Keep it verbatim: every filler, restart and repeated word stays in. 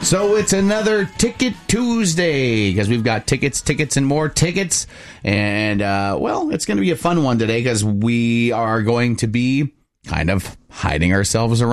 So it's another Ticket Tuesday because we've got tickets, tickets, and more tickets. And, uh, well, it's going to be a fun one today because we are going to be kind of hiding ourselves around.